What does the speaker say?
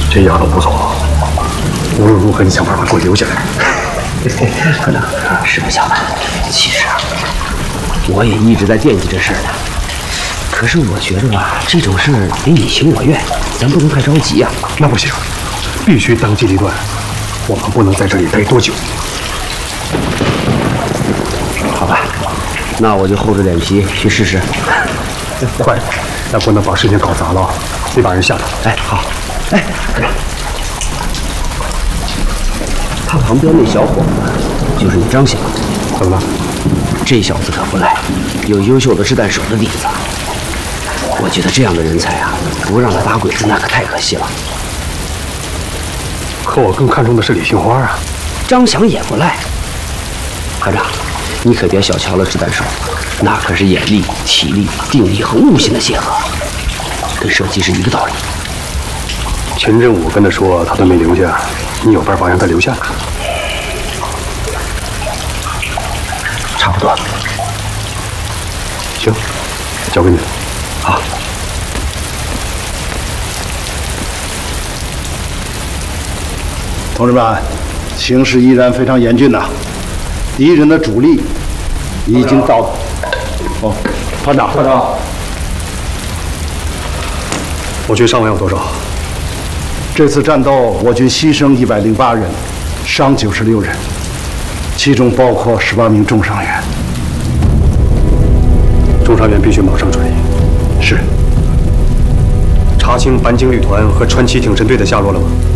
这丫头不错，无论如何你想办法给我留下来。 科长，实不相瞒，其实我也一直在惦记这事儿呢。可是我觉得吧，这种事儿得你情我愿，咱不能太着急呀。 那不行，必须当机立断，我们不能在这里待多久。 好吧，那我就厚着脸皮去试试。 快，但不能把事情搞砸了，得把人吓着。 哎，好，哎，科长，他旁边那小伙子就是你张翔。 怎么了？ 这小子可不赖，有优秀的掷弹手的底子。我觉得这样的人才啊，不让他打鬼子那可太可惜了。 可我更看重的是李杏花啊。 张翔也不赖。科长，你可别小瞧了掷弹手，那可是眼力、体力、定力和悟性的结合，跟射击是一个道理。 秦振武跟他说他都没留下，你有办法让他留下？ 差不多。 行，交给你了。 好。 同志们，形势依然非常严峻呐，敌人的主力已经到。哦，团长， 我军伤亡有多少？ 这次战斗我军牺牲108人，伤96人，其中包括18名重伤员。 重伤员必须马上转移。 是。 查清白鲸旅团和川崎挺身队的下落了吗？